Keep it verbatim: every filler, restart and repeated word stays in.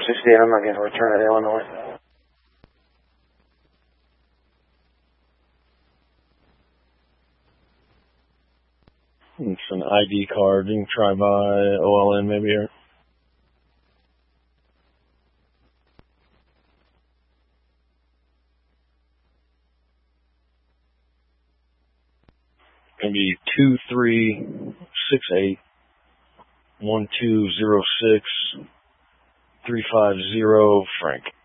sixty-eight, I'm not going to return to Illinois. It's an I D card. You can try by O L N maybe here. It's going to be two three six eight one two zero six three five zero Frank.